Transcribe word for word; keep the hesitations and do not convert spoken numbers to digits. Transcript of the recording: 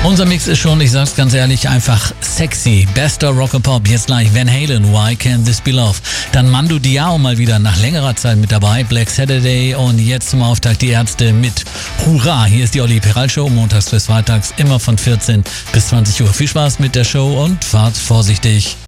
Unser Mix ist schon, ich sag's ganz ehrlich, einfach sexy. Bester Rock Pop, jetzt gleich Van Halen, Why Can't This Be Love? Dann Mando Diao mal wieder nach längerer Zeit mit dabei, Black Saturday, und jetzt zum Auftakt die Ärzte mit Hurra. Hier ist die Olli Peral Show, montags bis freitags, immer von vierzehn bis zwanzig Uhr. Viel Spaß mit der Show und fahrt vorsichtig.